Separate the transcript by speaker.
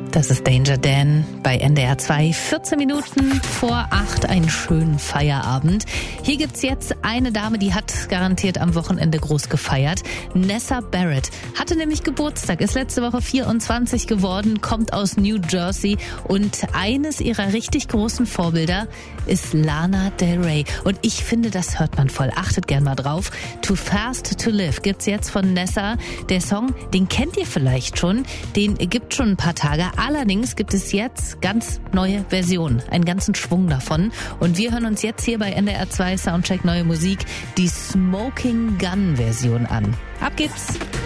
Speaker 1: Das ist Danger Dan bei NDR 2. 14 Minuten vor 8, einen schönen Feierabend. Hier gibt's jetzt eine Dame, die hat garantiert am Wochenende groß gefeiert. Nessa Barrett hatte nämlich Geburtstag, ist letzte Woche 24 geworden, kommt aus New Jersey und eines ihrer richtig großen Vorbilder ist Lana Del Rey. Und ich finde, das hört man voll. Achtet gern mal drauf. Too Fast to Live gibt's jetzt von Nessa. Der Song, den kennt ihr vielleicht schon, den gibt schon ein paar Tage. Allerdings gibt es jetzt ganz neue Versionen, einen ganzen Schwung davon. Und wir hören uns jetzt hier bei NDR 2 Soundcheck Neue Musik die Smoking Gun Version an. Ab geht's!